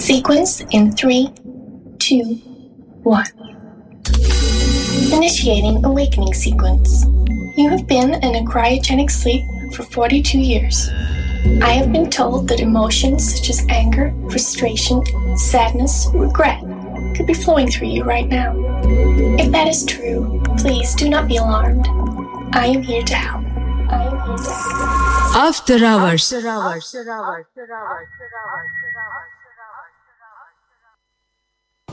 Sequence in 3, 2, 1. Initiating awakening sequence. You have been in a cryogenic sleep for 42 years. I have been told that emotions such as anger, frustration, sadness, regret could be flowing through you right now. If that is true, please do not be alarmed. I am here to help. After Hours.